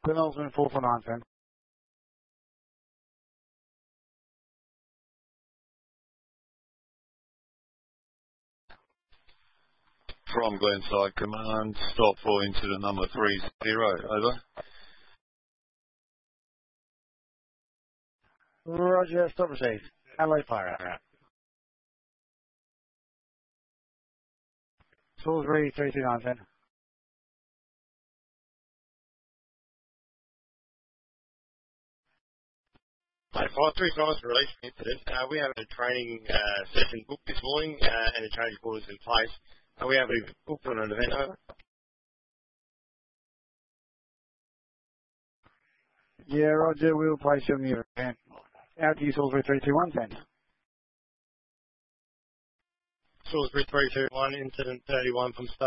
Penultimate 449, Sam. From Glenside Command, stop for incident number 30, over. Roger, stop received. Adelaide Fire out. Salisbury 329, Sam. Hi, 535 release incident. We have a training session booked this morning and a change of orders in place. Are we able to book on an event over? Yeah, Roger, we'll place you on the event. Out to you, Salisbury 321, Sam. Salisbury 321, incident 31 from